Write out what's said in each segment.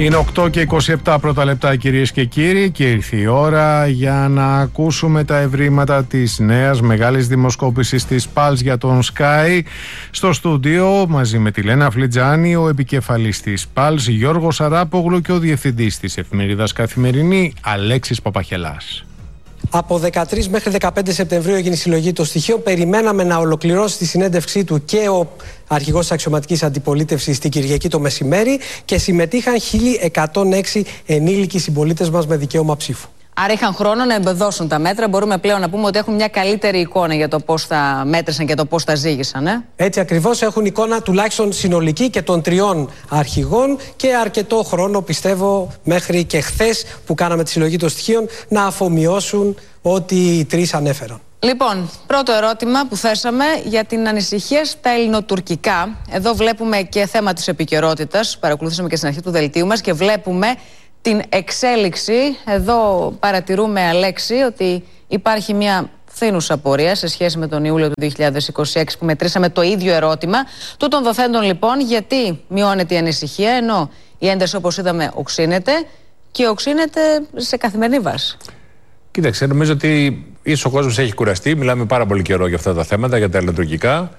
Είναι 8 και 27 πρώτα λεπτά, κυρίες και κύριοι, και ήρθε η ώρα για να ακούσουμε τα ευρήματα της νέας μεγάλης δημοσκόπησης της Pulse για τον Sky. Στο στούντιο μαζί με τη Λένα Φλιτζάνη, ο επικεφαλής της Pulse Γιώργος Αράπογλου και ο διευθυντής της εφημερίδας Καθημερινή Αλέξης Παπαχελάς. Από 13 μέχρι 15 Σεπτεμβρίου έγινε η συλλογή των στοιχείων. Περιμέναμε να ολοκληρώσει τη συνέντευξή του και ο αρχηγός της αξιωματικής αντιπολίτευσης την Κυριακή το μεσημέρι και συμμετείχαν 1.106 ενήλικοι συμπολίτες μας με δικαίωμα ψήφου. Άρα είχαν χρόνο να εμπεδώσουν τα μέτρα. Μπορούμε πλέον να πούμε ότι έχουν μια καλύτερη εικόνα για το πώς τα μέτρησαν και το πώς τα ζήγησαν. Έτσι ακριβώς, έχουν εικόνα τουλάχιστον συνολική και των τριών αρχηγών και αρκετό χρόνο, πιστεύω, μέχρι και χθες που κάναμε τη συλλογή των στοιχείων, να αφομοιώσουν ό,τι οι τρεις ανέφεραν. Λοιπόν, πρώτο ερώτημα που θέσαμε για την ανησυχία στα ελληνοτουρκικά. Εδώ βλέπουμε και θέμα της επικαιρότητας. Παρακολουθήσαμε και στην αρχή του δελτίου μας και βλέπουμε την εξέλιξη. Εδώ παρατηρούμε, Αλέξη, ότι υπάρχει μια φθήνουσα πορεία σε σχέση με τον Ιούλιο του 2026 που μετρήσαμε το ίδιο ερώτημα. Τούτων δοθέντων λοιπόν, γιατί μειώνεται η ανησυχία ενώ η ένταση, όπως είδαμε, οξύνεται και οξύνεται σε καθημερινή βάση? Κοίταξε, νομίζω ότι ίσως ο κόσμος έχει κουραστεί. Μιλάμε πάρα πολύ καιρό για αυτά τα θέματα, για τα ελληνοτουρκικά.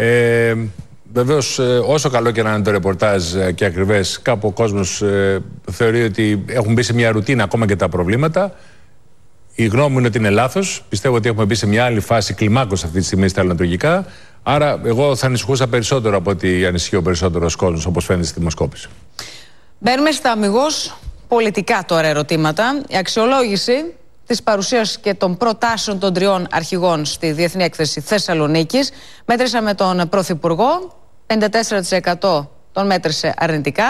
Βεβαίως, όσο καλό και να είναι το ρεπορτάζ και ακριβές, κάπου ο κόσμος θεωρεί ότι έχουν μπει σε μια ρουτίνα ακόμα και τα προβλήματα. Η γνώμη μου είναι ότι είναι λάθος. Πιστεύω ότι έχουμε μπει σε μια άλλη φάση κλιμάκωση αυτή τη στιγμή στα ελληνοτουρκικά. Άρα, εγώ θα ανησυχούσα περισσότερο από ότι ανησυχεί ο περισσότερος κόσμος, όπως φαίνεται στη δημοσκόπηση. Μπαίνουμε στα αμιγώς πολιτικά τώρα ερωτήματα. Η αξιολόγηση της παρουσίας και των προτάσεων των τριών αρχηγών στη Διεθνή Έκθεση Θεσσαλονίκης. Μέτρησαμε τον Πρωθυπουργό, 54% τον μέτρησε αρνητικά,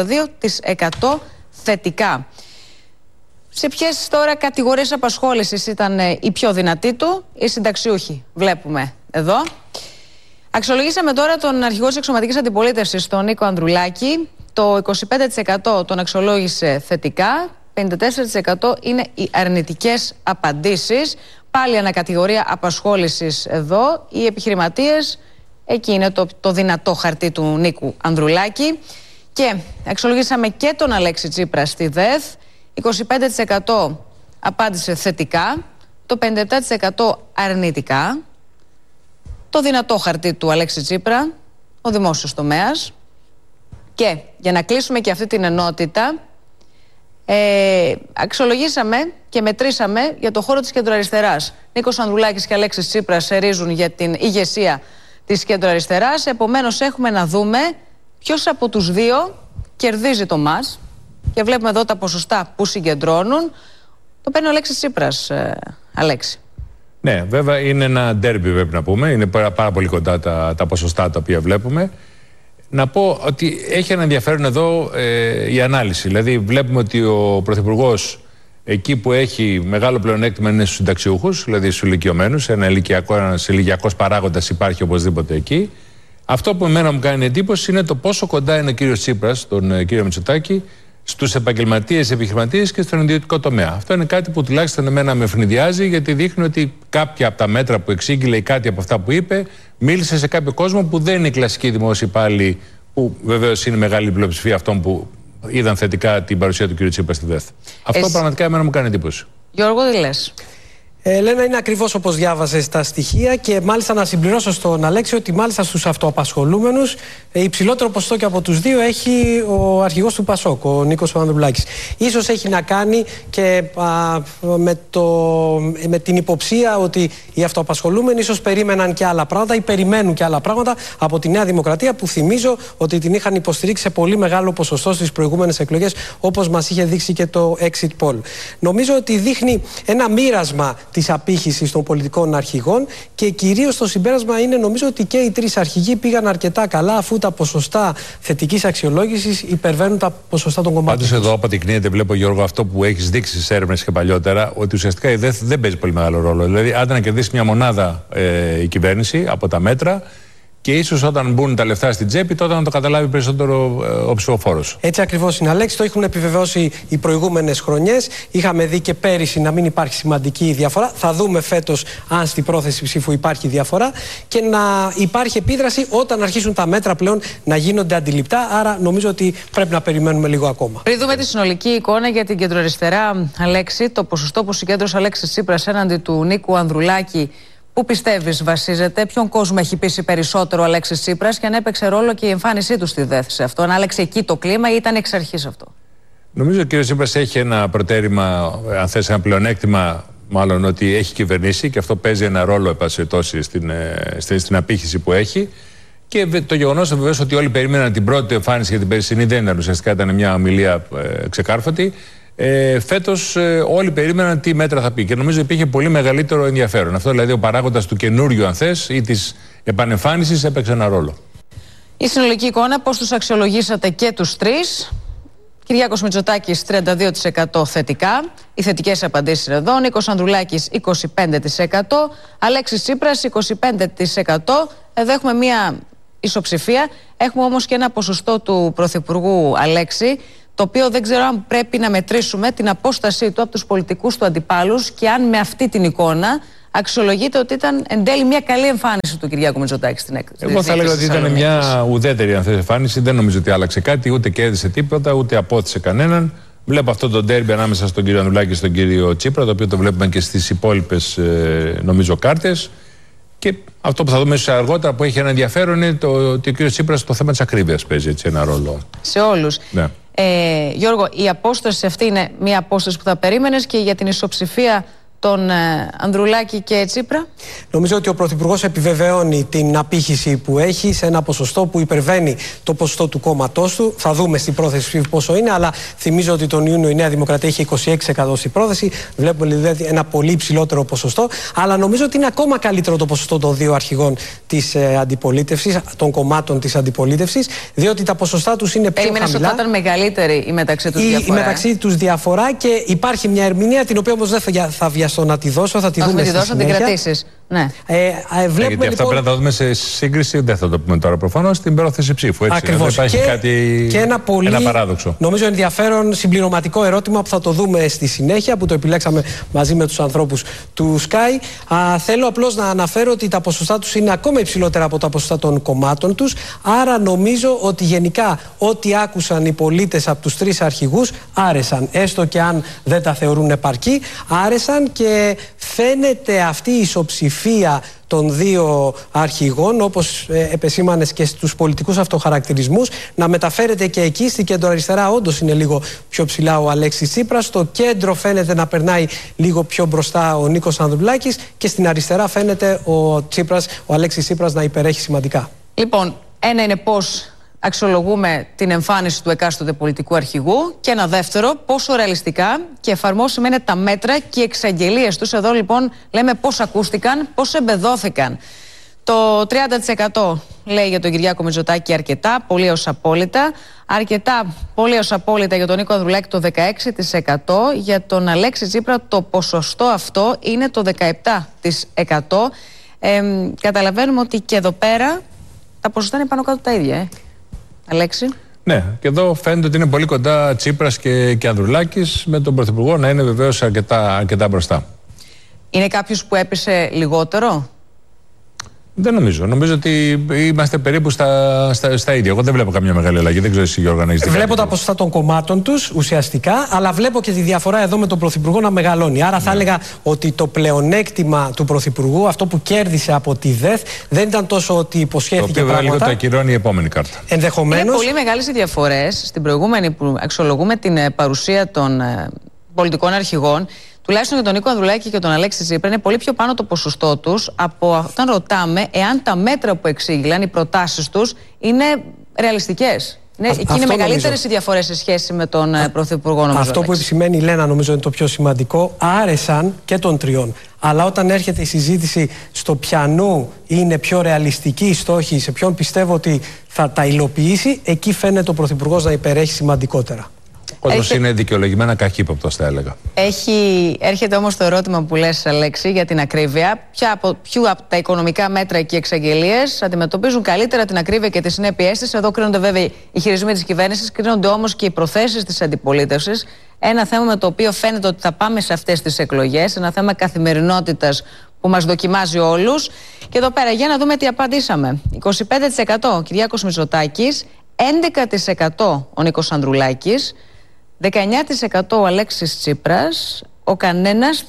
32% θετικά. Σε ποιες τώρα κατηγορίες απασχόλησης ήταν η πιο δυνατή του? Οι συνταξιούχοι, βλέπουμε εδώ. Αξιολογήσαμε τώρα τον αρχηγό της αξιωματικής αντιπολίτευσης, τον Νίκο Ανδρουλάκη. Το 25% τον αξιολόγησε θετικά, 54% είναι οι αρνητικές απαντήσεις. Πάλι ανακατηγορία απασχόλησης εδώ. Οι επιχειρηματίες, εκεί είναι το δυνατό χαρτί του Νίκου Ανδρουλάκη. Και αξιολογήσαμε και τον Αλέξη Τσίπρα στη ΔΕΘ. 25% απάντησε θετικά, το 57% αρνητικά. Το δυνατό χαρτί του Αλέξη Τσίπρα, ο δημόσιος τομέας. Και για να κλείσουμε και αυτή την ενότητα, αξιολογήσαμε και μετρήσαμε για το χώρο της κεντροαριστεράς. Νίκος Ανδρουλάκης και Αλέξης Τσίπρας σερίζουν για την ηγεσία της κεντροαριστεράς. Επομένως έχουμε να δούμε ποιος από τους δύο κερδίζει το ΜΑΣ. Και βλέπουμε εδώ τα ποσοστά που συγκεντρώνουν. Το παίρνει ο Αλέξης Τσίπρας, Αλέξη. Ναι, βέβαια είναι ένα ντέρμπι, πρέπει να πούμε. Είναι πάρα πολύ κοντά τα ποσοστά τα οποία βλέπουμε. Να πω ότι έχει ένα ενδιαφέρον εδώ η ανάλυση. Δηλαδή, βλέπουμε ότι ο Πρωθυπουργός, εκεί που έχει μεγάλο πλεονέκτημα, είναι στους συνταξιούχους, δηλαδή στους ηλικιωμένους. Ένας ηλικιακός παράγοντας υπάρχει οπωσδήποτε εκεί. Αυτό που εμένα μου κάνει εντύπωση είναι το πόσο κοντά είναι ο κύριος Τσίπρας, τον κύριο Μητσοτάκη, στους επαγγελματίες, επιχειρηματίες και στον ιδιωτικό τομέα. Αυτό είναι κάτι που τουλάχιστον εμένα με ευνηδιάζει, γιατί δείχνει ότι κάποια από τα μέτρα που εξήγηλε ή κάτι από αυτά που είπε, μίλησε σε κάποιο κόσμο που δεν είναι οι κλασικοί δημόσιοι υπάλληλοι, που βεβαίως είναι μεγάλη πλειοψηφία αυτών που είδαν θετικά την παρουσία του κ. Τσίπρα στη ΔΕΘ. Αυτό πραγματικά εμένα μου κάνει εντύπωση. Γιώργο, τι λες? Λένα, είναι ακριβώς όπως διάβαζες τα στοιχεία και μάλιστα να συμπληρώσω στον Αλέξη ότι μάλιστα στους αυτοαπασχολούμενους υψηλότερο ποσοστό και από τους δύο έχει ο αρχηγός του ΠΑΣΟΚ, ο Νίκος Ανδρουλάκης. Ίσως έχει να κάνει και με την υποψία ότι οι αυτοαπασχολούμενοι ίσως περίμεναν και άλλα πράγματα ή περιμένουν και άλλα πράγματα από τη Νέα Δημοκρατία, που θυμίζω ότι την είχαν υποστηρίξει σε πολύ μεγάλο ποσοστό στις προηγούμενες εκλογές, όπως μας είχε δείξει και το exit poll. Νομίζω ότι δείχνει ένα μοίρασμα της απήχησης των πολιτικών αρχηγών και κυρίως το συμπέρασμα είναι, νομίζω, ότι και οι τρεις αρχηγοί πήγαν αρκετά καλά, αφού τα ποσοστά θετικής αξιολόγησης υπερβαίνουν τα ποσοστά των κομμάτων. Πάντως εδώ αποδεικνύεται, βλέπω, Γιώργο, αυτό που έχεις δείξει στις έρευνες και παλιότερα, ότι ουσιαστικά η ΔΕΘ δεν παίζει πολύ μεγάλο ρόλο. Δηλαδή, άντε να κερδίσει μια μονάδα η κυβέρνηση από τα μέτρα, Και ίσως όταν μπουν τα λεφτά στην τσέπη, τότε να το καταλάβει περισσότερο ο ψηφοφόρος. Έτσι ακριβώς είναι, Αλέξη. Το έχουν επιβεβαιώσει οι προηγούμενες χρονιές. Είχαμε δει και πέρυσι να μην υπάρχει σημαντική διαφορά. Θα δούμε φέτος αν στην πρόθεση ψήφου υπάρχει διαφορά και να υπάρχει επίδραση όταν αρχίσουν τα μέτρα πλέον να γίνονται αντιληπτά. Άρα νομίζω ότι πρέπει να περιμένουμε λίγο ακόμα. Πριν δούμε τη συνολική εικόνα για την κεντροαριστερά, Αλέξη, το ποσοστό που συγκέντρωσε ο Αλέξης Τσίπρας έναντι του Νίκου Ανδρουλάκη. Πού πιστεύεις βασίζεται, ποιον κόσμο έχει πείσει περισσότερο ο Αλέξης Τσίπρας και αν έπαιξε ρόλο και η εμφάνισή του στη ΔΕΘ σε αυτό, αν άλλαξε εκεί το κλίμα ή ήταν εξ αρχής αυτό? Νομίζω ότι ο κ. Τσίπρας έχει ένα προτέρημα, αν θες ένα πλεονέκτημα, μάλλον ότι έχει κυβερνήσει και αυτό παίζει ένα ρόλο επασιωτώσει στην απήχηση που έχει. Και το γεγονός βεβαίως ότι όλοι περίμεναν την πρώτη εμφάνιση για την περσινή δεν ήταν, ουσιαστικά ήταν μια ομιλία ξεκάρφωτη. Φέτος όλοι περίμεναν τι μέτρα θα πει και νομίζω υπήρχε πολύ μεγαλύτερο ενδιαφέρον. Αυτό δηλαδή ο παράγοντας του καινούριου, αν θες, ή της επανεμφάνισης έπαιξε ένα ρόλο. Η συνολική εικόνα, πώς τους αξιολογήσατε και τους τρεις? Κυριάκος Μητσοτάκης 32% θετικά, οι θετικές απαντήσεις είναι εδώ. Νίκος Ανδρουλάκης 25%, Αλέξης Τσίπρας 25%. Εδώ έχουμε μία ισοψηφία. Έχουμε όμως και ένα ποσοστό του Πρωθυπουργού Αλέξη, το οποίο δεν ξέρω αν πρέπει να μετρήσουμε την απόστασή του από τους πολιτικούς του αντιπάλους και αν με αυτή την εικόνα αξιολογείται ότι ήταν εν τέλει μια καλή εμφάνιση του Κυριάκου Μητσοτάκη στην έκθεση. Εγώ θα έλεγα ότι ήταν μια ουδέτερη εμφάνιση. Δεν νομίζω ότι άλλαξε κάτι, ούτε κέρδισε τίποτα, ούτε απόθυσε κανέναν. Βλέπω αυτό το ντέρμπι ανάμεσα στον κύριο Ανδρουλάκη και στον κύριο Τσίπρα, το οποίο το βλέπουμε και στις υπόλοιπες νομίζω κάρτες. Και αυτό που θα δούμε αργότερα που έχει ένα ενδιαφέρον είναι ότι ο κύριος Τσίπρας το θέμα της ακρίβειας παίζει έτσι ένα ρόλο. Σε όλους. Ναι. Γιώργο, η απόσταση αυτή είναι μια απόσταση που θα περίμενες και για την ισοψηφία τον Ανδρουλάκη και Τσίπρα? Νομίζω ότι ο Πρωθυπουργός επιβεβαιώνει την απήχηση που έχει σε ένα ποσοστό που υπερβαίνει το ποσοστό του κόμματός του. Θα δούμε στην πρόθεση ψήφου πόσο είναι, αλλά θυμίζω ότι τον Ιούνιο η Νέα Δημοκρατία είχε 26% στην πρόθεση. Βλέπουμε δηλαδή ένα πολύ υψηλότερο ποσοστό. Αλλά νομίζω ότι είναι ακόμα καλύτερο το ποσοστό των δύο αρχηγών της αντιπολίτευσης, των κομμάτων της αντιπολίτευσης, διότι τα ποσοστά τους είναι πιο χαμηλά. Ότι θα ήταν μεγαλύτερη η μεταξύ τους διαφορά. Η μεταξύ τους διαφορά και υπάρχει μια ερμηνεία την οποία όμως δεν θα βιαστώ να τη δώσω, θα τη δούμε στη συνέχεια. Να την κρατήσεις. Ναι. Βλέπουμε, γιατί αυτά πρέπει να τα δούμε σε σύγκριση, δεν θα το πούμε τώρα προφανώς, στην πρόθεση ψήφου. Ακριβώς. Δεν υπάρχει κάτι, ένα πολύ ένα παράδοξο. Νομίζω ενδιαφέρον συμπληρωματικό ερώτημα που θα το δούμε στη συνέχεια, που το επιλέξαμε μαζί με τους ανθρώπους του Sky. Θέλω απλώς να αναφέρω ότι τα ποσοστά τους είναι ακόμα υψηλότερα από τα ποσοστά των κομμάτων τους. Άρα νομίζω ότι γενικά ό,τι άκουσαν οι πολίτες από τους τρεις αρχηγούς άρεσαν. Έστω και αν δεν τα θεωρούν επαρκή, άρεσαν και φαίνεται αυτή η ισοψηφία των δύο αρχηγών, όπως επεσήμανες και στους πολιτικούς αυτοχαρακτηρισμούς, να μεταφέρεται και εκεί. Στην κεντροαριστερά όντως είναι λίγο πιο ψηλά ο Αλέξης Τσίπρας, στο κέντρο φαίνεται να περνάει λίγο πιο μπροστά ο Νίκος Ανδρουλάκης και στην αριστερά φαίνεται ο Αλέξης Τσίπρας να υπερέχει σημαντικά. Λοιπόν, ένα είναι πώς αξιολογούμε την εμφάνιση του εκάστοτε πολιτικού αρχηγού και ένα δεύτερο, πόσο ρεαλιστικά και εφαρμόσιμα είναι τα μέτρα και οι εξαγγελίες τους. Εδώ λοιπόν λέμε πώς ακούστηκαν, πώς εμπεδώθηκαν. Το 30% λέει για τον Κυριάκο Μητσοτάκη αρκετά, πολύ έως απόλυτα. Αρκετά, πολύ έως απόλυτα για τον Νίκο Ανδρουλάκη το 16%. Για τον Αλέξη Τσίπρα το ποσοστό αυτό είναι το 17%. Καταλαβαίνουμε ότι και εδώ πέρα τα ποσοστά είναι πάνω κάτω τα ίδια, Αλέξη. Ναι, και εδώ φαίνεται ότι είναι πολύ κοντά Τσίπρας και Ανδρουλάκης, με τον Πρωθυπουργό να είναι βεβαίως αρκετά μπροστά. Είναι κάποιος που έπεισε λιγότερο? Δεν νομίζω. Νομίζω ότι είμαστε περίπου στα ίδια. Εγώ δεν βλέπω καμία μεγάλη αλλαγή. Δεν ξέρω εσύ, Γιώργο, να έχεις δει. Βλέπω τα ποσοστά των κομμάτων τους ουσιαστικά, αλλά βλέπω και τη διαφορά εδώ με τον Πρωθυπουργό να μεγαλώνει. Άρα θα έλεγα ότι το πλεονέκτημα του Πρωθυπουργού, αυτό που κέρδισε από τη ΔΕΘ, δεν ήταν τόσο ότι υποσχέθηκε πράγματα. Το οποίο λίγο το ακυρώνει η επόμενη κάρτα. Ενδεχομένως. Είναι πολύ μεγάλες οι διαφορές στην προηγούμενη που αξιολογούμε την παρουσία των πολιτικών αρχηγών. Τουλάχιστον για τον Νίκο Ανδρουλάκη και τον Αλέξη Τσίπρα είναι πολύ πιο πάνω το ποσοστό τους από όταν ρωτάμε εάν τα μέτρα που εξήγηλαν, οι προτάσεις τους είναι ρεαλιστικές. Εκεί είναι μεγαλύτερες οι διαφορές σε σχέση με τον Πρωθυπουργό, νομίζω. Αυτό που επισημαίνει η Λένα, νομίζω, είναι το πιο σημαντικό. Άρεσαν και των τριών. Αλλά όταν έρχεται η συζήτηση στο ποιανού είναι πιο ρεαλιστική η στόχη, σε ποιον πιστεύω ότι θα τα υλοποιήσει, εκεί φαίνεται ο Πρωθυπουργός να υπερέχει σημαντικότερα. Ο κόσμος είναι δικαιολογημένα καχύποπτος, θα έλεγα. Έρχεται όμως το ερώτημα που λες, Αλέξη, για την ακρίβεια. Ποιο από τα οικονομικά μέτρα και οι εξαγγελίες αντιμετωπίζουν καλύτερα την ακρίβεια και τις συνέπειές της? Εδώ κρίνονται βέβαια οι χειρισμοί της κυβέρνησης, κρίνονται όμως και οι προθέσεις της αντιπολίτευσης. Ένα θέμα με το οποίο φαίνεται ότι θα πάμε σε αυτές τις εκλογές, ένα θέμα καθημερινότητας που μας δοκιμάζει όλους. Και εδώ πέρα, για να δούμε τι απαντήσαμε. 25% Κυριάκος Μητσοτάκης, 11% ο Νίκος Ανδρουλάκης, 19% ο Αλέξης Τσίπρας, ο κανένας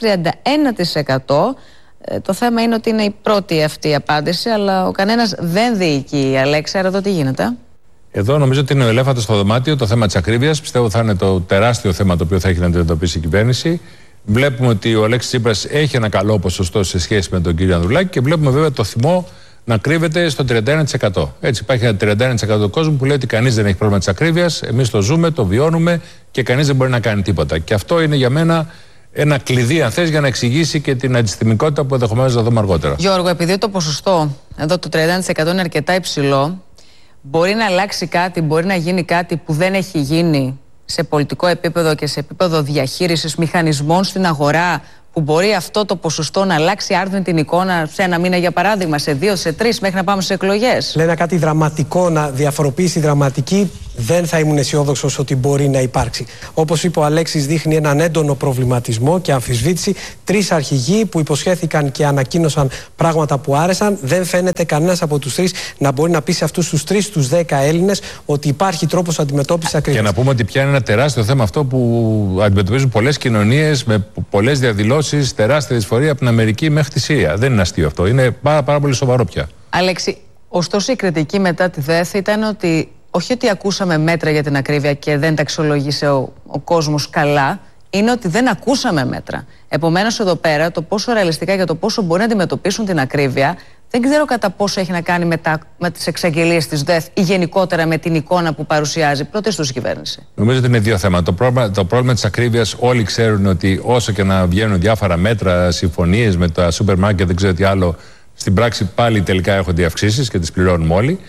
31%. Το θέμα είναι ότι είναι η πρώτη αυτή η απάντηση, αλλά ο κανένας δεν διοικεί, Αλέξη. Άρα εδώ τι γίνεται? Εδώ νομίζω ότι είναι ο ελέφαντας στο δωμάτιο, το θέμα της ακρίβειας. Πιστεύω θα είναι το τεράστιο θέμα το οποίο θα έχει να αντιμετωπίσει η κυβέρνηση. Βλέπουμε ότι ο Αλέξης Τσίπρας έχει ένα καλό ποσοστό σε σχέση με τον κύριο Ανδρουλάκη και βλέπουμε βέβαια το θυμό να κρύβεται στο 31%. Έτσι, υπάρχει ένα 31% του κόσμου που λέει ότι κανείς δεν έχει πρόβλημα της ακρίβειας, εμείς το ζούμε, το βιώνουμε και κανείς δεν μπορεί να κάνει τίποτα. Και αυτό είναι για μένα ένα κλειδί, αν θες, για να εξηγήσει και την αντισυστημικότητα που ενδεχομένως θα δούμε αργότερα. Γιώργο, επειδή το ποσοστό εδώ το 31% είναι αρκετά υψηλό, μπορεί να αλλάξει κάτι, μπορεί να γίνει κάτι που δεν έχει γίνει σε πολιτικό επίπεδο και σε επίπεδο διαχείρισης μηχανισμών στην αγορά, που μπορεί αυτό το ποσοστό να αλλάξει άρδιν την εικόνα σε ένα μήνα, για παράδειγμα, σε 2, σε 3, μέχρι να πάμε σε εκλογές? Λένε κάτι δραματικό, να διαφοροποιήσει δραματική. Δεν θα ήμουν αισιόδοξος ότι μπορεί να υπάρξει. Όπως είπε ο Αλέξης, δείχνει έναν έντονο προβληματισμό και αμφισβήτηση. 3 αρχηγοί που υποσχέθηκαν και ανακοίνωσαν πράγματα που άρεσαν. Δεν φαίνεται κανένας από τους 3 να μπορεί να πει σε αυτούς τους 3 τους 10 Έλληνες ότι υπάρχει τρόπος αντιμετώπισης ακρίβειας. Και να πούμε ότι πια είναι ένα τεράστιο θέμα αυτό που αντιμετωπίζουν πολλές κοινωνίες με πολλές διαδηλώσεις, τεράστια δυσφορία από την Αμερική μέχρι τη Συρία. Δεν είναι αστείο αυτό. Είναι πάρα πολύ σοβαρό πια. Αλέξη, ωστόσο η κριτική μετά τη ΔΕΘ ήταν ότι όχι ότι ακούσαμε μέτρα για την ακρίβεια και δεν τα αξιολόγησε ο κόσμος καλά, είναι ότι δεν ακούσαμε μέτρα. Επομένως, εδώ πέρα το πόσο ρεαλιστικά για το πόσο μπορεί να αντιμετωπίσουν την ακρίβεια, δεν ξέρω κατά πόσο έχει να κάνει με τις εξαγγελίες της ΔΕΘ ή γενικότερα με την εικόνα που παρουσιάζει πρωτίστως η κυβέρνηση. Νομίζω ότι είναι δύο θέματα. Το πρόβλημα της ακρίβειας, όλοι ξέρουν ότι όσο και να βγαίνουν διάφορα μέτρα, συμφωνίες με τα σούπερ μάρκετ, δεν ξέρω τι άλλο, στην πράξη πάλι τελικά έχονται αυξήσεις και τις πληρώνουμε όλοι.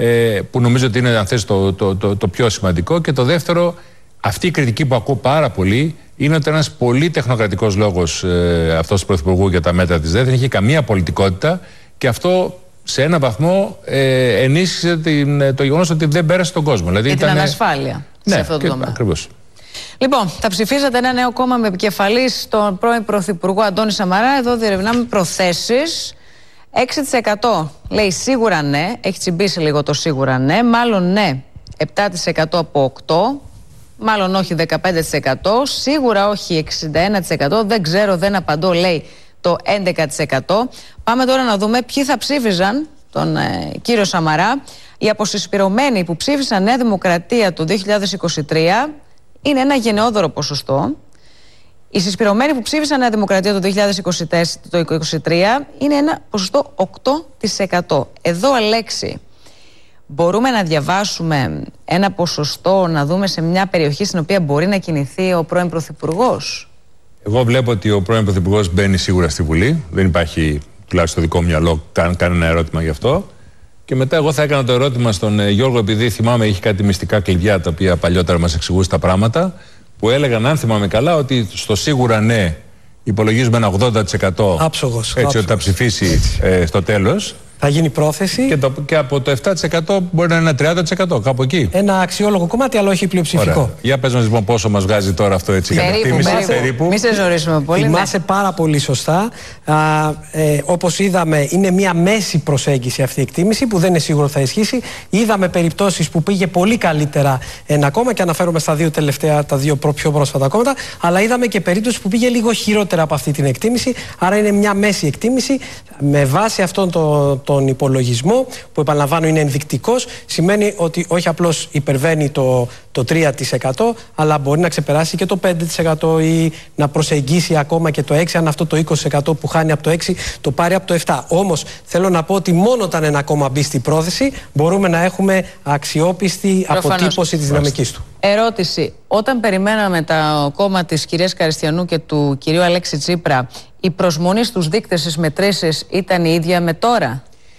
Που νομίζω ότι είναι, αν θες, το πιο σημαντικό. Και το δεύτερο, αυτή η κριτική που ακούω πάρα πολύ είναι ότι ένας πολύ τεχνοκρατικός λόγος αυτός του Πρωθυπουργού για τα μέτρα της ΔΕΘ δεν είχε καμία πολιτικότητα και αυτό σε έναν βαθμό ενίσχυσε το γεγονός ότι δεν πέρασε τον κόσμο. Δηλαδή, και την ανασφάλεια σε αυτό το τομέα. Ακριβώς. Λοιπόν, θα ψηφίσατε ένα νέο κόμμα με επικεφαλής τον πρώην Πρωθυπουργό Αντώνη Σαμαρά. Εδώ διερευνάμε προθέσεις. 6% λέει σίγουρα ναι, έχει τσιμπήσει λίγο το σίγουρα ναι, μάλλον ναι 7% από 8%, μάλλον όχι 15%, σίγουρα όχι 61%, δεν ξέρω, δεν απαντώ, λέει το 11%. Πάμε τώρα να δούμε ποιοι θα ψήφιζαν τον κύριο Σαμαρά. Οι αποσυσπηρωμένοι που ψήφισαν Νέα Δημοκρατία το 2023 είναι ένα γενναιόδωρο ποσοστό. Οι συσπηρωμένοι που ψήφισαν Νέα Δημοκρατία το 2023 είναι ένα ποσοστό 8%. Εδώ, Αλέξη, μπορούμε να διαβάσουμε ένα ποσοστό, να δούμε σε μια περιοχή στην οποία μπορεί να κινηθεί ο πρώην Πρωθυπουργός? Εγώ βλέπω ότι ο πρώην Πρωθυπουργός μπαίνει σίγουρα στη Βουλή. Δεν υπάρχει, τουλάχιστον στο δικό μου μυαλό, κανένα ερώτημα γι' αυτό. Και μετά εγώ θα έκανα το ερώτημα στον Γιώργο, επειδή θυμάμαι είχε κάτι μυστικά κλειδιά τα οποία παλιότερα μας εξηγούσε τα πράγματα, που έλεγαν, αν θυμάμαι καλά, ότι στο σίγουρα ναι υπολογίζουμε ένα 80% άψογος, έτσι ότι θα ψηφίσει στο τέλος. Θα γίνει πρόθεση. Και από το 7% μπορεί να είναι ένα 30%, κάπου εκεί. Ένα αξιόλογο κομμάτι, αλλά όχι πλειοψηφικό. Ωραία. Για πες μας λοιπόν πόσο μας βγάζει τώρα αυτό έτσι κατά εκτίμηση. Περίπου. Μην σε ζωρίσουμε πολύ. Θυμάσαι πάρα πολύ σωστά. Όπως είδαμε, είναι μια μέση προσέγγιση αυτή η εκτίμηση που δεν είναι σίγουρο θα ισχύσει. Είδαμε περιπτώσεις που πήγε πολύ καλύτερα ένα κόμμα και αναφέρομαι στα δύο τελευταία, τα δύο πιο πρόσφατα κόμματα. Αλλά είδαμε και περίπτωση που πήγε λίγο χειρότερα από αυτή την εκτίμηση. Άρα είναι μια μέση εκτίμηση. Με βάση αυτόν τον υπολογισμό, που επαναλαμβάνω είναι ενδεικτικός, σημαίνει ότι όχι απλώς υπερβαίνει το 3%, αλλά μπορεί να ξεπεράσει και το 5% ή να προσεγγίσει ακόμα και το 6%, αν αυτό το 20% που χάνει από το 6% το πάρει από το 7%. Όμως θέλω να πω ότι μόνο όταν ένα κόμμα μπει στην πρόθεση μπορούμε να έχουμε αξιόπιστη αποτύπωση της δυναμικής του. Ερώτηση. Όταν περιμέναμε το κόμμα της κυρίας Καριστιανού και του κυρίου Αλέξη Τσίπρα, η προσμονή στους δείκτες της μετρήσεις ήταν η ίδια με τώρα?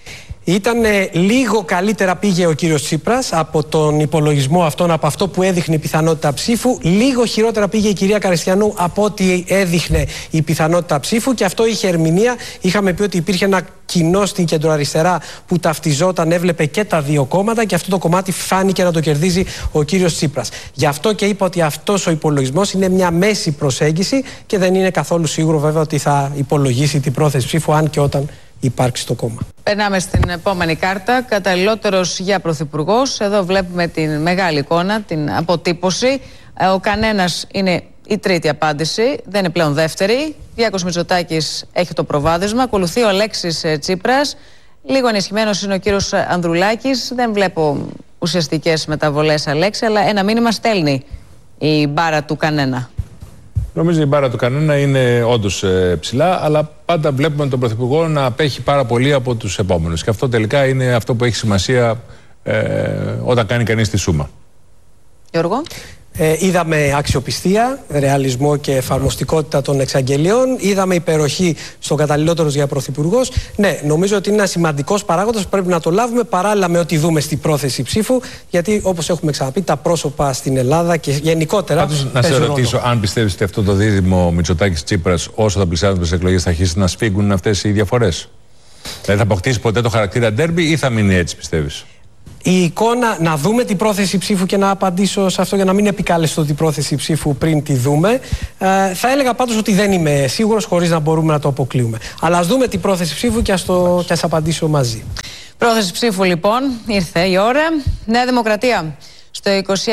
Ήταν λίγο καλύτερα πήγε ο κύριος Τσίπρας από τον υπολογισμό αυτόν, από αυτό που έδειχνε η πιθανότητα ψήφου. Λίγο χειρότερα πήγε η κυρία Καριστιανού από ό,τι έδειχνε η πιθανότητα ψήφου, και αυτό είχε ερμηνεία. Είχαμε πει ότι υπήρχε ένα κοινό στην κεντροαριστερά που ταυτιζόταν, έβλεπε και τα δύο κόμματα, και αυτό το κομμάτι φάνηκε να το κερδίζει ο κύριος Τσίπρας. Γι' αυτό και είπα ότι αυτός ο υπολογισμός είναι μια μέση προσέγγιση και δεν είναι καθόλου σίγουρο βέβαια ότι θα υπολογίσει την πρόθεση ψήφου, αν και όταν υπάρξει το κόμμα. Περνάμε στην επόμενη κάρτα. Καταλληλότερος για πρωθυπουργός. Εδώ βλέπουμε την μεγάλη εικόνα, την αποτύπωση. Ο κανένας είναι η τρίτη απάντηση, δεν είναι πλέον δεύτερη. Κυριάκος Μητσοτάκης έχει το προβάδισμα. Ακολουθεί ο Αλέξης Τσίπρας. Λίγο ενισχυμένος είναι ο κύριος Ανδρουλάκης. Δεν βλέπω ουσιαστικές μεταβολές, Αλέξη, αλλά ένα μήνυμα στέλνει η μπάρα του κανένα. Νομίζω η μπάρα του κανένα είναι όντως ψηλά, αλλά πάντα βλέπουμε τον Πρωθυπουργό να απέχει πάρα πολύ από τους επόμενους. Και αυτό τελικά είναι αυτό που έχει σημασία όταν κάνει κανείς τη σούμα. Γιώργο. Είδαμε αξιοπιστία, ρεαλισμό και εφαρμοστικότητα των εξαγγελιών. Είδαμε υπεροχή στον καταλληλότερος για πρωθυπουργός. Ναι, νομίζω ότι είναι ένα σημαντικός παράγοντας που πρέπει να το λάβουμε παράλληλα με ό,τι δούμε στην πρόθεση ψήφου. Γιατί, όπως έχουμε ξαναπεί, τα πρόσωπα στην Ελλάδα και γενικότερα. Πάντως, να σε ρωτήσω, αν πιστεύεις ότι αυτό το δίδυμο Μητσοτάκης-Τσίπρας, όσο θα πλησιάζουν τις εκλογές, θα αρχίσει να σφίγγουν αυτές οι διαφορές? Δηλαδή, θα αποκτήσει ποτέ το χαρακτήρα ντέρμπι ή θα μείνει έτσι, πιστεύεις? Η εικόνα, να δούμε την πρόθεση ψήφου και να απαντήσω σε αυτό για να μην επικάλεστο την πρόθεση ψήφου πριν τη δούμε. Θα έλεγα πάντως ότι δεν είμαι σίγουρος, χωρίς να μπορούμε να το αποκλείουμε. Αλλά ας δούμε την πρόθεση ψήφου και ας απαντήσω μαζί. Πρόθεση ψήφου λοιπόν, ήρθε η ώρα. Νέα Δημοκρατία στο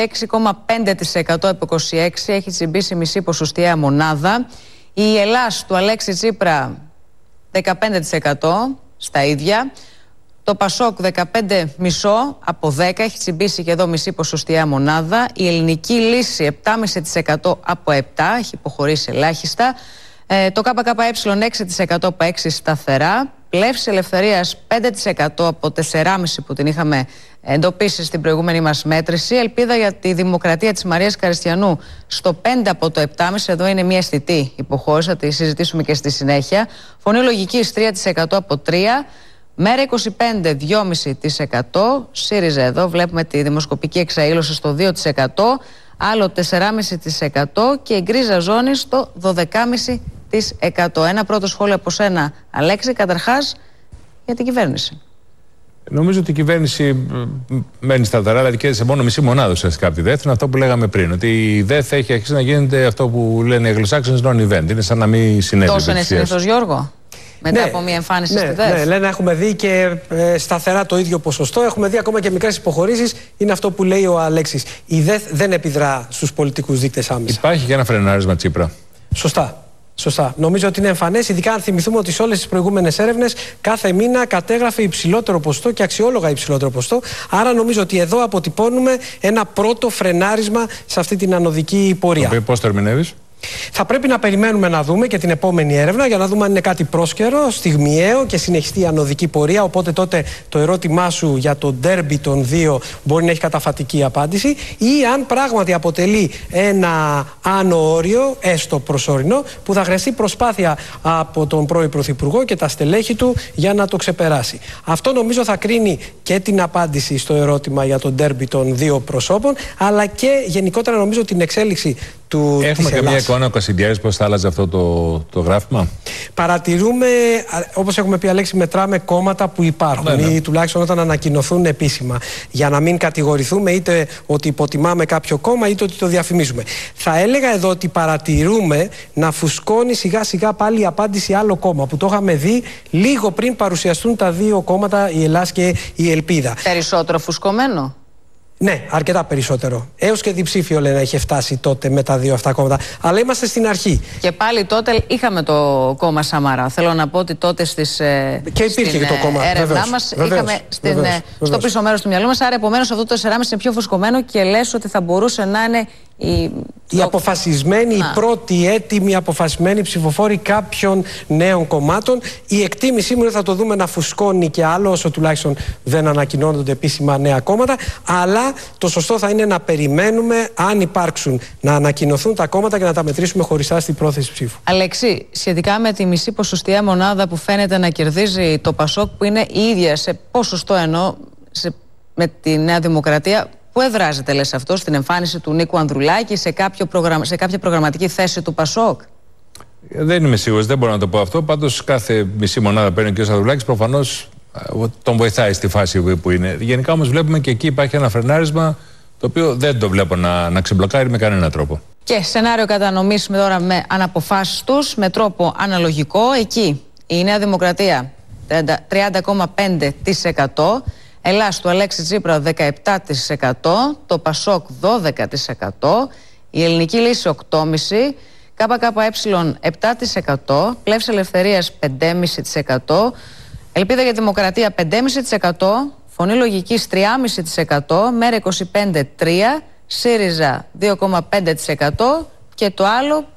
26,5% από 26 έχει τσιμπήσει μισή ποσοστιαία μονάδα. Η Ελλάς του Αλέξη Τσίπρα 15% στα ίδια. Το Πασόκ 15,5% από 10, έχει τσιμπήσει και εδώ μισή ποσοστιαία μονάδα. Η Ελληνική Λύση 7,5% από 7, έχει υποχωρήσει ελάχιστα. Το ΚΚΕ 6% από 6 σταθερά. Πλεύση Ελευθερίας 5% από 4,5 που την είχαμε εντοπίσει στην προηγούμενη μας μέτρηση. Ελπίδα για τη Δημοκρατία της Μαρίας Καριστιανού στο 5 από το 7,5. Εδώ είναι μια αισθητή υποχώρηση, θα τη συζητήσουμε και στη συνέχεια. Φωνή Λογικής 3% από 3. Μέρα 25, 2,5%. ΣΥΡΙΖΑ εδώ βλέπουμε τη δημοσκοπική εξαήλωση στο 2%, άλλο 4,5% και η γκρίζα ζώνη στο 12,5%. Ένα πρώτο σχόλιο από σένα, Αλέξη, καταρχάς για την κυβέρνηση. Νομίζω ότι η κυβέρνηση μένει σταθερά, δηλαδή και σε μόνο μισή μονάδα ουσιαστικά από τη ΔΕΘ. Είναι αυτό που λέγαμε πριν. Ότι η ΔΕΘ έχει αρχίσει να γίνεται αυτό που λένε οι Αγγλοσάξονες non-event. Είναι σαν να μην συνέβη. Τόσο είναι συνήθως, Γιώργο? Μετά από μια εμφάνιση στη ΔΕΘ. Ναι, λένε, έχουμε δει και σταθερά το ίδιο ποσοστό. Έχουμε δει ακόμα και μικρές υποχωρήσεις. Είναι αυτό που λέει ο Αλέξης. Η ΔΕΘ δεν επιδρά στους πολιτικούς δείκτες άμεσα. Υπάρχει και ένα φρενάρισμα Τσίπρα. Σωστά. Σωστά. Νομίζω ότι είναι εμφανές, ειδικά αν θυμηθούμε ότι σε όλες τις προηγούμενες έρευνες κάθε μήνα κατέγραφε υψηλότερο ποσοστό και αξιόλογα υψηλότερο ποσοστό. Άρα νομίζω ότι εδώ αποτυπώνουμε ένα πρώτο φρενάρισμα σε αυτή την ανωδική πορεία. Πώς το ερμηνεύεις? Θα πρέπει να περιμένουμε να δούμε και την επόμενη έρευνα για να δούμε αν είναι κάτι πρόσκαιρο, στιγμιαίο και συνεχιστεί η ανωδική πορεία. Οπότε τότε το ερώτημά σου για το ντέρμπι των δύο μπορεί να έχει καταφατική απάντηση, ή αν πράγματι αποτελεί ένα άνω όριο, έστω προσωρινό, που θα χρειαστεί προσπάθεια από τον πρώην Πρωθυπουργό και τα στελέχη του για να το ξεπεράσει. Αυτό νομίζω θα κρίνει και την απάντηση στο ερώτημα για το ντέρμπι των δύο προσώπων, αλλά και γενικότερα νομίζω την εξέλιξη του. Έχουμε καμία εικόνα ο Κασιντιάρης πώς θα άλλαζε αυτό το γράφημα? Παρατηρούμε, όπως έχουμε πει, Αλέξη, μετράμε κόμματα που υπάρχουν ή τουλάχιστον όταν ανακοινωθούν επίσημα, για να μην κατηγορηθούμε είτε ότι υποτιμάμε κάποιο κόμμα είτε ότι το διαφημίζουμε. Θα έλεγα εδώ ότι παρατηρούμε να φουσκώνει σιγά σιγά πάλι η απάντηση άλλο κόμμα, που το είχαμε δει λίγο πριν παρουσιαστούν τα δύο κόμματα, η Ελλάς και η Ελπίδα. Περισσότερο φουσκωμένο? Ναι, αρκετά περισσότερο. Έως και διψήφιο, λένε, είχε φτάσει τότε με τα δύο αυτά κόμματα. Αλλά είμαστε στην αρχή. Και πάλι τότε είχαμε το κόμμα Σαμαρά. Θέλω να πω ότι τότε και υπήρχε και το κόμμα. Έρευνά μας είχαμε στο πίσω μέρος του μυαλού μας. Άρα, επομένως, αυτό το 4,5 είναι πιο φουσκωμένο και λες ότι θα μπορούσε να είναι οι αποφασισμένοι, οι πρώτοι έτοιμοι αποφασισμένοι ψηφοφόροι κάποιων νέων κομμάτων. Η εκτίμησή μου είναι θα το δούμε να φουσκώνει και άλλο, όσο τουλάχιστον δεν ανακοινώνονται επίσημα νέα κόμματα. Αλλά το σωστό θα είναι να περιμένουμε, αν υπάρξουν, να ανακοινωθούν τα κόμματα και να τα μετρήσουμε χωριστά στην πρόθεση ψήφου. Αλέξη, σχετικά με τη μισή ποσοστιαία μονάδα που φαίνεται να κερδίζει το ΠΑΣΟΚ, που είναι η ίδια σε ποσοστό εννοώ με τη Νέα Δημοκρατία. Πού εδράζεται, λες αυτό, στην εμφάνιση του Νίκου Ανδρουλάκη, σε κάποια προγραμματική θέση του ΠΑΣΟΚ? Δεν είμαι σίγουρος, δεν μπορώ να το πω αυτό. Πάντως, κάθε μισή μονάδα παίρνει ο κ. Ανδρουλάκης, προφανώς τον βοηθάει στη φάση που είναι. Γενικά όμως βλέπουμε και εκεί υπάρχει ένα φρενάρισμα το οποίο δεν το βλέπω να ξεμπλοκάρει με κανένα τρόπο. Και σενάριο κατανομής τώρα με αναποφάσεις τους, με τρόπο αναλογικό. Εκεί η Νέα Δημοκρατία 30,5%. Ελλάς του Αλέξη Τσίπρα 17%, το ΠΑΣΟΚ 12%, η Ελληνική Λύση 8,5%, ΚΚΕ 7%, Πλεύση Ελευθερίας 5,5%, Ελπίδα για Δημοκρατία 5,5%, Φωνή Λογικής 3,5%, Μέρα 25,3%, ΣΥΡΙΖΑ 2,5% και το άλλο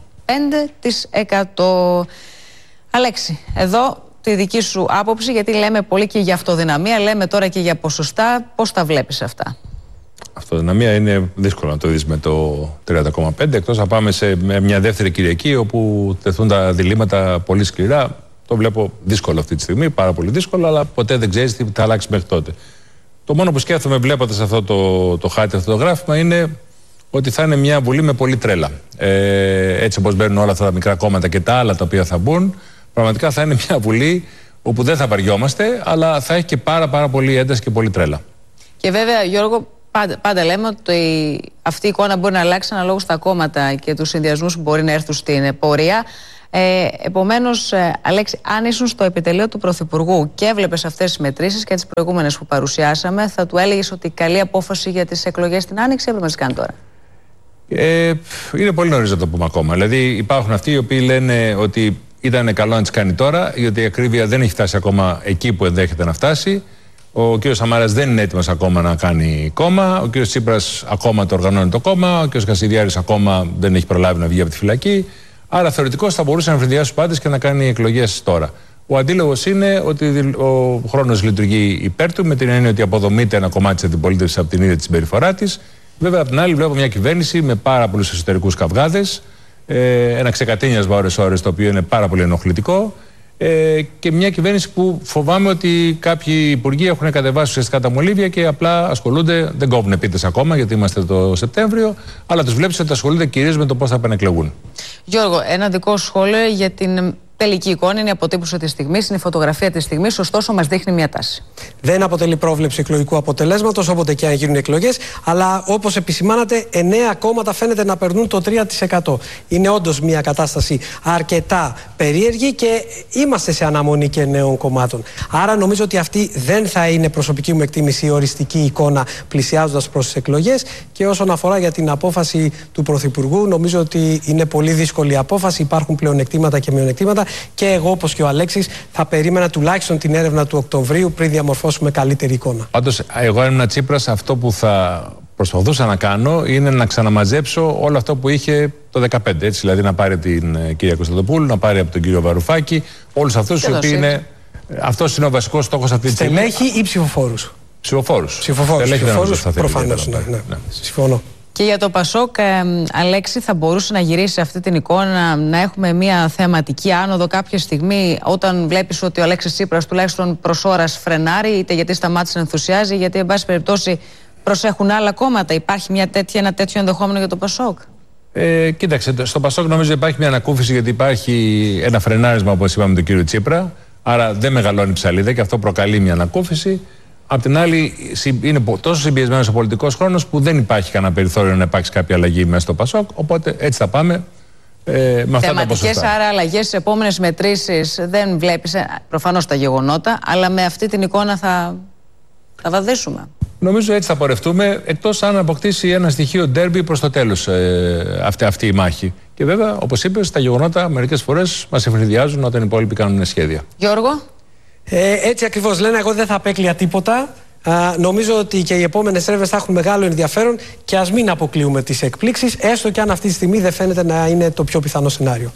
5%. Αλέξη, εδώ τη δική σου άποψη, γιατί λέμε πολύ και για αυτοδυναμία, λέμε τώρα και για ποσοστά. Πώς τα βλέπεις αυτά? Αυτοδυναμία είναι δύσκολο να το δεις με το 30,5%, εκτός να πάμε σε μια δεύτερη Κυριακή όπου τεθούν τα διλήμματα πολύ σκληρά. Το βλέπω δύσκολο αυτή τη στιγμή, πάρα πολύ δύσκολο, αλλά ποτέ δεν ξέρεις τι θα αλλάξει μέχρι τότε. Το μόνο που σκέφτομαι βλέποντας αυτό το χάρτη, αυτό το γράφημα, είναι ότι θα είναι μια Βουλή με πολύ τρέλα. Έτσι όπως μπαίνουν όλα αυτά τα μικρά κόμματα και τα άλλα τα οποία θα μπουν, πραγματικά θα είναι μια Βουλή όπου δεν θα βαριόμαστε, αλλά θα έχει και πάρα πολύ ένταση και πολύ τρέλα. Και βέβαια, Γιώργο, πάντα λέμε ότι αυτή η εικόνα μπορεί να αλλάξει αναλόγως στα κόμματα και τους συνδυασμούς που μπορεί να έρθουν στην πορεία. Επομένως, Αλέξη, αν ήσουν στο επιτελείο του Πρωθυπουργού και έβλεπες αυτές τις μετρήσεις και τις προηγούμενες που παρουσιάσαμε, θα του έλεγες ότι καλή απόφαση για τις εκλογές στην Άνοιξη έπρεπε να τις κάνει τώρα? Είναι πολύ νωρίς να το πούμε ακόμα. Δηλαδή, υπάρχουν αυτοί οι οποίοι λένε ότι ήταν καλό να τις κάνει τώρα, γιατί η ακρίβεια δεν έχει φτάσει ακόμα εκεί που ενδέχεται να φτάσει. Ο κ. Σαμάρας δεν είναι έτοιμος ακόμα να κάνει κόμμα. Ο κ. Τσίπρας ακόμα το οργανώνει το κόμμα. Ο κ. Κασιδιάρης ακόμα δεν έχει προλάβει να βγει από τη φυλακή. Άρα θεωρητικώς θα μπορούσε να φρενδιάσει τους πάντες και να κάνει εκλογές τώρα. Ο αντίλογος είναι ότι ο χρόνος λειτουργεί υπέρ του, με την έννοια ότι αποδομείται ένα κομμάτι της αντιπολίτευσης από την ίδια τη συμπεριφορά της. Βέβαια, από την άλλη, βλέπω μια κυβέρνηση με πάρα πολλούς εσωτερικούς καυγάδες. Ένα ξεκατίνιασμα ώρες-ώρες, το οποίο είναι πάρα πολύ ενοχλητικό, και μια κυβέρνηση που φοβάμαι ότι κάποιοι υπουργοί έχουν κατεβάσει ουσιαστικά τα μολύβια και απλά ασχολούνται, δεν κόβουν επίτες ακόμα γιατί είμαστε το Σεπτέμβριο, αλλά τους βλέπεις ότι ασχολούνται κυρίως με το πώς θα επανεκλεγούν. Γιώργο, ένα δικό σχόλιο για την τελική εικόνα, είναι η αποτύπωση της στιγμής, είναι η φωτογραφία της στιγμής, ωστόσο μας δείχνει μια τάση. Δεν αποτελεί πρόβλεψη εκλογικού αποτελέσματος, όποτε και αν γίνουν εκλογές, αλλά όπως επισημάνατε, 9 κόμματα φαίνεται να περνούν το 3%. Είναι όντως μια κατάσταση αρκετά περίεργη και είμαστε σε αναμονή και νέων κομμάτων. Άρα νομίζω ότι αυτή δεν θα είναι, προσωπική μου εκτίμηση, η οριστική εικόνα πλησιάζοντας προς τις εκλογές. Και όσον αφορά για την απόφαση του Πρωθυπουργού, νομίζω ότι είναι πολύ δύσκολη απόφαση. Υπάρχουν πλεονεκτήματα και μειονεκτήματα. Και εγώ, όπως και ο Αλέξης, θα περίμενα τουλάχιστον την έρευνα του Οκτωβρίου πριν διαμορφώσουμε καλύτερη εικόνα. Πάντως, εγώ αν ήμουν Τσίπρας, αυτό που θα προσπαθούσα να κάνω είναι να ξαναμαζέψω όλο αυτό που είχε το 2015. Έτσι, δηλαδή να πάρει την κυρία Κωνσταντοπούλου, να πάρει από τον κύριο Βαρουφάκη, όλους αυτούς οι οποίοι είναι. Αυτός είναι ο βασικός στόχος αυτή τη στιγμή. Στελέχη ή ψηφοφόρους? Ψηφοφόρους. Προφανώς. Ναι. Συμφωνώ. Και για το ΠΑΣΟΚ, Αλέξη, θα μπορούσε να γυρίσει αυτή την εικόνα, να έχουμε μια θεματική άνοδο κάποια στιγμή, όταν βλέπεις ότι ο Αλέξης Τσίπρας τουλάχιστον προς ώρας φρενάρει, είτε γιατί σταμάτησε να ενθουσιάζει, γιατί εν πάση περιπτώσει προσέχουν άλλα κόμματα? Υπάρχει ένα τέτοιο ενδεχόμενο για το ΠΑΣΟΚ? Κοίταξε, στο ΠΑΣΟΚ νομίζω υπάρχει μια ανακούφιση, γιατί υπάρχει ένα φρενάρισμα, όπως είπαμε, τον κύριο Τσίπρα. Άρα δεν μεγαλώνει η ψαλίδα και αυτό προκαλεί μια ανακούφιση. Απ' την άλλη, είναι τόσο συμπιεσμένος ο πολιτικός χρόνος που δεν υπάρχει κανένα περιθώριο να υπάρξει κάποια αλλαγή μέσα στο ΠΑΣΟΚ. Οπότε έτσι θα πάμε με αυτά τα ποσοστά. Άρα αλλαγές στις επόμενες μετρήσεις δεν βλέπεις, προφανώς τα γεγονότα, αλλά με αυτή την εικόνα θα βαδίσουμε. Νομίζω έτσι θα πορευτούμε, εκτός αν αποκτήσει ένα στοιχείο ντέρμπι προς το τέλος αυτή η μάχη. Και βέβαια, όπως είπες, τα γεγονότα μερικές φορές μας ευνηδιάζουν όταν οι υπόλοιποι κάνουν σχέδια. Γιώργο. Έτσι ακριβώς λένε, εγώ δεν θα απέκλεια τίποτα. Νομίζω ότι και οι επόμενες έρευνες θα έχουν μεγάλο ενδιαφέρον και ας μην αποκλείουμε τις εκπλήξεις, έστω και αν αυτή τη στιγμή δεν φαίνεται να είναι το πιο πιθανό σενάριο.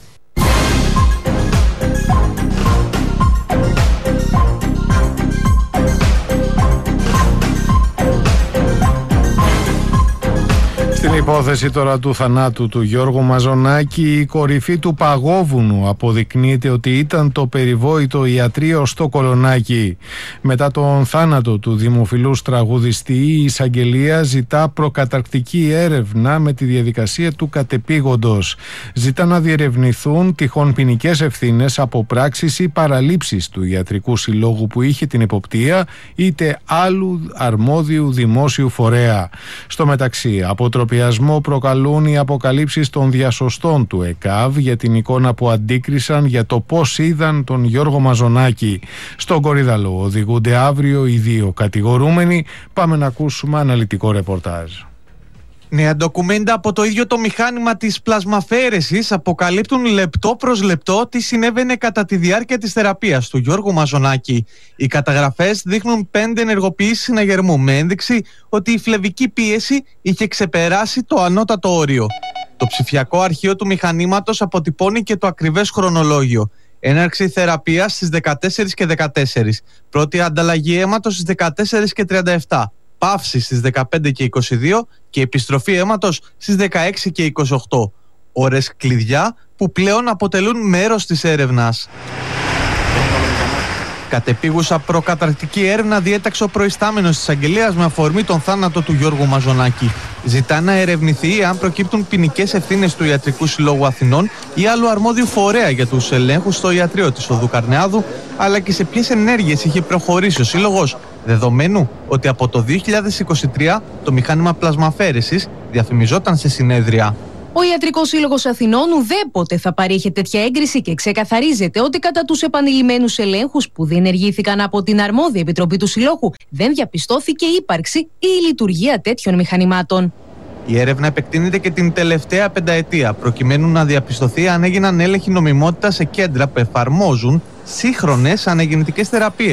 Στην υπόθεση τώρα του θανάτου του Γιώργου Μαζονάκη, η κορυφή του παγόβουνου αποδεικνύεται ότι ήταν το περιβόητο ιατρείο στο Κολονάκι. Μετά τον θάνατο του δημοφιλούς τραγουδιστή, η εισαγγελία ζητά προκαταρκτική έρευνα με τη διαδικασία του κατεπήγοντος. Ζητά να διερευνηθούν τυχόν ποινικές ευθύνες από πράξεις ή παραλήψεις του ιατρικού συλλόγου που είχε την εποπτεία, είτε άλλου αρμόδιου δημόσιου φορέα. Στο μεταξύ, αποτροπιασμό προκαλούν οι αποκαλύψεις των διασωστών του ΕΚΑΒ για την εικόνα που αντίκρισαν για το πώς είδαν τον Γιώργο Μαζονάκη. Στον Κορίδαλο οδηγούνται αύριο οι δύο κατηγορούμενοι. Πάμε να ακούσουμε αναλυτικό ρεπορτάζ. Νέα ντοκουμέντα από το ίδιο το μηχάνημα της πλασμαφαίρεσης αποκαλύπτουν λεπτό προς λεπτό τι συνέβαινε κατά τη διάρκεια της θεραπείας του Γιώργου Μαζονάκη. Οι καταγραφές δείχνουν 5 ενεργοποιήσεις συναγερμού με ένδειξη ότι η φλεβική πίεση είχε ξεπεράσει το ανώτατο όριο. Το ψηφιακό αρχείο του μηχανήματος αποτυπώνει και το ακριβές χρονολόγιο. Έναρξη θεραπείας στις 14 και 14. Πρώτη ανταλλαγή αίματος στις 14 και 37. Παύση στις 15 και 22 και επιστροφή αίματος στις 16 και 28. Ώρες κλειδιά που πλέον αποτελούν μέρος της έρευνας. Κατεπήγουσα προκαταρκτική έρευνα διέταξε ο προϊστάμενος της εισαγγελίας με αφορμή τον θάνατο του Γιώργου Μαζονάκη. Ζητά να ερευνηθεί αν προκύπτουν ποινικές ευθύνες του Ιατρικού Συλλόγου Αθηνών ή άλλου αρμόδιου φορέα για τους ελέγχους στο ιατρείο της Οδού Καρνεάδου, αλλά και σε ποιες ενέργειες είχε προχωρήσει ο Σύλλογος, δεδομένου ότι από το 2023 το μηχάνημα πλασμαφαίρεσης διαφημιζόταν σε συνέδρια. Ο Ιατρικός Σύλλογος Αθηνών ουδέποτε θα παρήχε τέτοια έγκριση και ξεκαθαρίζεται ότι κατά τους επανειλημμένους ελέγχους που διενεργήθηκαν από την αρμόδια επιτροπή του Συλλόγου δεν διαπιστώθηκε ύπαρξη ή η λειτουργία τέτοιων μηχανημάτων. Η έρευνα επεκτείνεται και την τελευταία πενταετία, προκειμένου να διαπιστωθεί αν έγιναν έλεγχοι νομιμότητα σε κέντρα που εφαρμόζουν σύγχρονες αναγεννητικές θεραπείες.